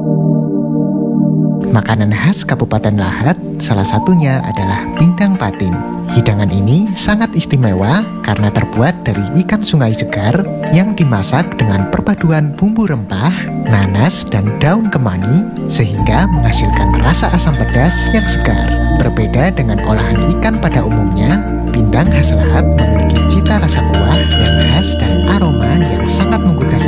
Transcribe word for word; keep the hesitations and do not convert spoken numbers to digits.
Makanan khas Kabupaten Lahat salah satunya adalah pindang patin. Hidangan ini sangat istimewa karena terbuat dari ikan sungai segar yang dimasak dengan perpaduan bumbu rempah, nanas, dan daun kemangi sehingga menghasilkan rasa asam pedas yang segar. Berbeda dengan olahan ikan pada umumnya, pindang khas Lahat memiliki cita rasa kuah yang khas dan aroma yang sangat menggugah